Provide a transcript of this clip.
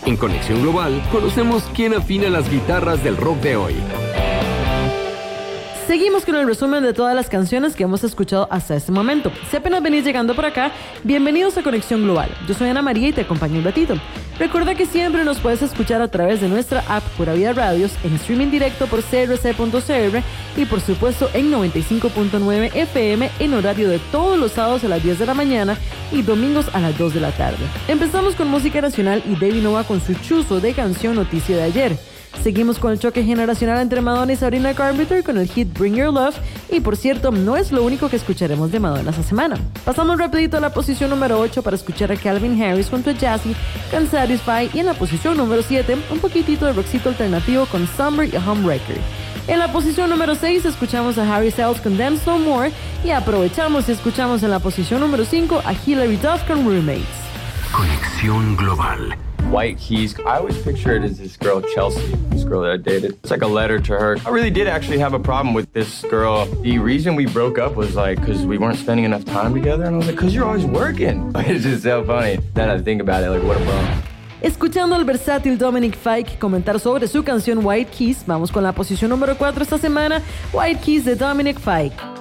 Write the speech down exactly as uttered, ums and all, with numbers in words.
En Conexión Global, conocemos quién afina las guitarras del rock de hoy. Seguimos con el resumen de todas las canciones que hemos escuchado hasta este momento. Si apenas venís llegando por acá, bienvenidos a Conexión Global. Yo soy Ana María y te acompaño un ratito. Recuerda que siempre nos puedes escuchar a través de nuestra app Pura Vida Radios, en streaming directo por c r c punto c r y por supuesto en noventa y cinco punto nueve F M en horario de todos los sábados a las diez de la mañana y domingos a las dos de la tarde. Empezamos con música nacional y David Nova con su chuzo de canción Noticia de Ayer. Seguimos con el choque generacional entre Madonna y Sabrina Carpenter con el hit Bring Your Love, y por cierto, no es lo único que escucharemos de Madonna esta semana. Pasamos rapidito a la posición número ocho para escuchar a Calvin Harris junto a Jazzy con Satisfy, y en la posición número siete, un poquitito de rockcito alternativo con Summer y Homewrecker. En la posición número seis escuchamos a Harry Styles con Dance No More, y aprovechamos y escuchamos en la posición número cinco a Hilary Duff con Roommates. Conexión Global. White Keys. I always picture it as this girl, Chelsea, this girl that I dated. It's like a letter to her. I really did actually have a problem with this girl. The reason we broke up was like, because we weren't spending enough time together. And I was like, because you're always working. It's just so funny. Then I think about it, like, what a bum. Escuchando al versátil Dominic Fike comentar sobre su canción White Keys, vamos con la posición número cuatro esta semana, White Keys de Dominic Fike.